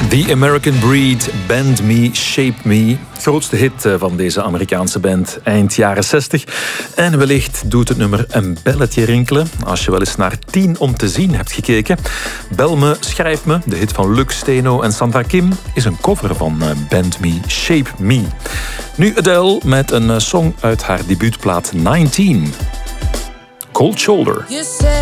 The American Breed, Bend Me, Shape Me. Grootste hit van deze Amerikaanse band eind jaren 60. En wellicht doet het nummer een belletje rinkelen. Als je wel eens naar 10 om te zien hebt gekeken. Bel me, schrijf me. De hit van Lux, Steno en Sandra Kim is een cover van Bend Me, Shape Me. Nu Adele met een song uit haar debuutplaat 19. Cold Shoulder.